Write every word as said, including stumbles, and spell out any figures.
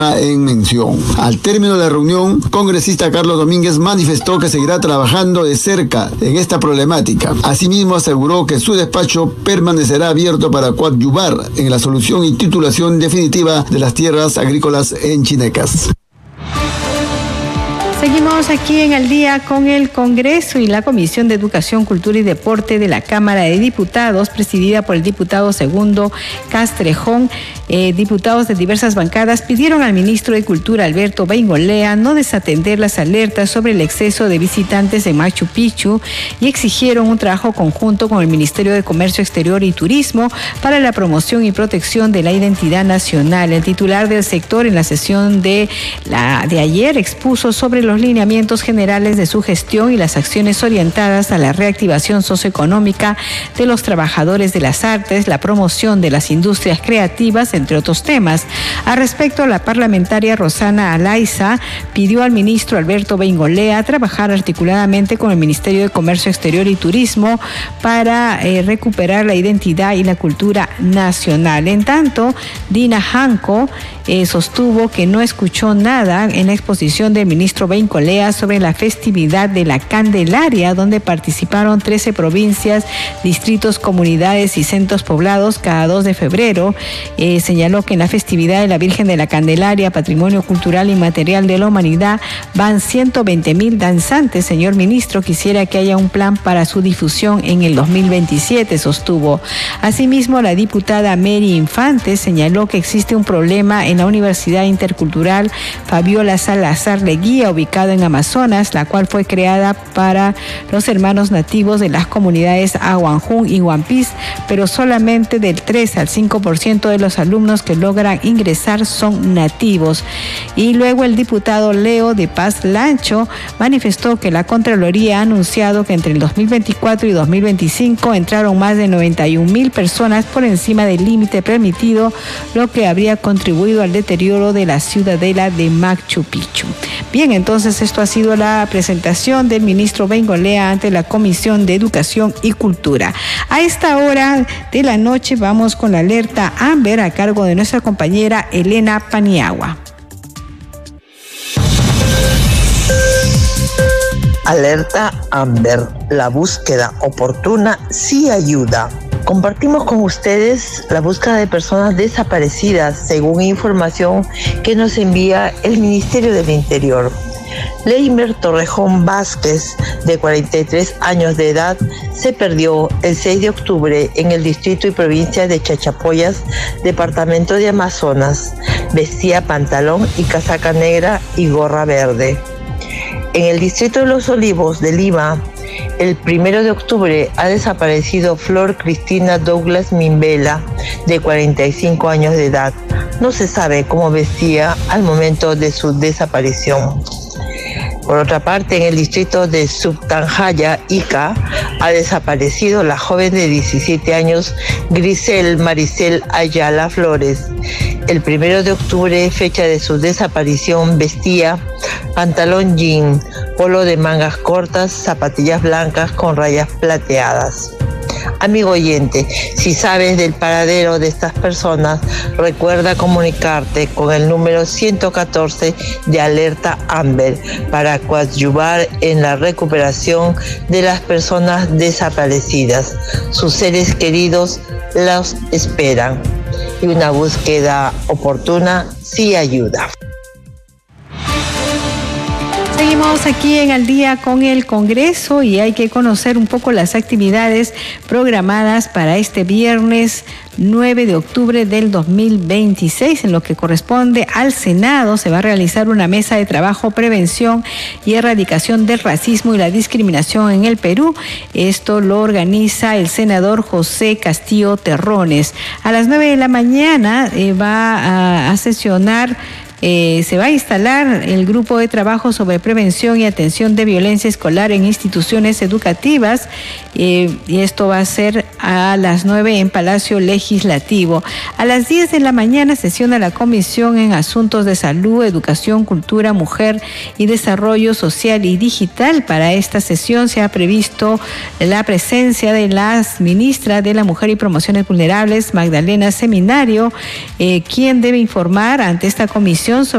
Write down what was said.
en mención. Al término de la reunión, congresista Carlos Domínguez manifestó que seguirá trabajando de cerca en esta problemática. Asimismo, aseguró que su despacho permanecerá abierto para coadyuvar en la solución y titulación definitiva de las tierras agrícolas en Chinecas. Seguimos aquí en Al Día con el Congreso y la Comisión de Educación, Cultura y Deporte de la Cámara de Diputados, presidida por el diputado Segundo Castrejón. Eh, diputados de diversas bancadas pidieron al ministro de Cultura, Alberto Beingolea, no desatender las alertas sobre el exceso de visitantes en Machu Picchu y exigieron un trabajo conjunto con el Ministerio de Comercio Exterior y Turismo para la promoción y protección de la identidad nacional. El titular del sector en la sesión de, la, de ayer expuso sobre los los lineamientos generales de su gestión y las acciones orientadas a la reactivación socioeconómica de los trabajadores de las artes, la promoción de las industrias creativas, entre otros temas. Al respecto, la parlamentaria Rosana Alaiza pidió al ministro Alberto Beingolea trabajar articuladamente con el Ministerio de Comercio Exterior y Turismo para eh, recuperar la identidad y la cultura nacional. En tanto, Dina Janco eh, sostuvo que no escuchó nada en la exposición del ministro Beingolea sobre la festividad de la Candelaria, donde participaron trece provincias, distritos, comunidades y centros poblados cada dos de febrero. Eh, señaló que en la festividad de la Virgen de la Candelaria, Patrimonio Cultural y Material de la Humanidad, van ciento veinte mil danzantes. Señor ministro, quisiera que haya un plan para su difusión en el dos mil veintisiete, sostuvo. Asimismo, la diputada Mary Infante señaló que existe un problema en la Universidad Intercultural Fabiola Salazar Leguía, ubicado en Amazonas, la cual fue creada para los hermanos nativos de las comunidades Aguanjún y Huampis, pero solamente del tres al cinco por ciento de los alumnos que logran ingresar son nativos. Y luego el diputado Leo de Paz Lancho manifestó que la Contraloría ha anunciado que entre el dos mil veinticuatro y dos mil veinticinco entraron más de noventa y un mil personas por encima del límite permitido, lo que habría contribuido al deterioro de la ciudadela de Machu Picchu. Bien, entonces esto ha sido la presentación del ministro Beingolea ante la Comisión de Educación y Cultura. A esta hora de la noche vamos con la alerta Amber a cargo de nuestra compañera Elena Paniagua. Alerta Amber, la búsqueda oportuna sí ayuda. Compartimos con ustedes la búsqueda de personas desaparecidas, según información que nos envía el Ministerio del Interior. Leimer Torrejón Vázquez, de cuarenta y tres años de edad, se perdió el seis de octubre en el distrito y provincia de Chachapoyas, departamento de Amazonas. Vestía pantalón y casaca negra y gorra verde. En el distrito de Los Olivos de Lima, el primero de octubre ha desaparecido Flor Cristina Douglas Mimbela, de cuarenta y cinco años de edad. No se sabe cómo vestía al momento de su desaparición. Por otra parte, en el distrito de Subtanjaya, Ica, ha desaparecido la joven de diecisiete años, Grisel Maricel Ayala Flores. El primero de octubre, fecha de su desaparición, vestía pantalón jean, polo de mangas cortas, zapatillas blancas con rayas plateadas. Amigo oyente, si sabes del paradero de estas personas, recuerda comunicarte con el número ciento catorce de Alerta Amber para coadyuvar en la recuperación de las personas desaparecidas. Sus seres queridos los esperan y una búsqueda oportuna sí ayuda. Seguimos aquí en Al Día con el Congreso y hay que conocer un poco las actividades programadas para este viernes nueve de octubre del dos mil veintiséis. En lo que corresponde al Senado, se va a realizar una mesa de trabajo, prevención y erradicación del racismo y la discriminación en el Perú. Esto lo organiza el senador José Castillo Terrones. A las nueve de la mañana eh, va a, a sesionar Eh, se va a instalar el grupo de trabajo sobre prevención y atención de violencia escolar en instituciones educativas eh, y esto va a ser a las nueve en Palacio Legislativo. A las diez de la mañana sesiona la Comisión en Asuntos de Salud, Educación, Cultura, Mujer y Desarrollo Social y Digital. Para esta sesión se ha previsto la presencia de las ministras de la Mujer y Promociones Vulnerables, Magdalena Seminario, eh, quien debe informar ante esta comisión sobre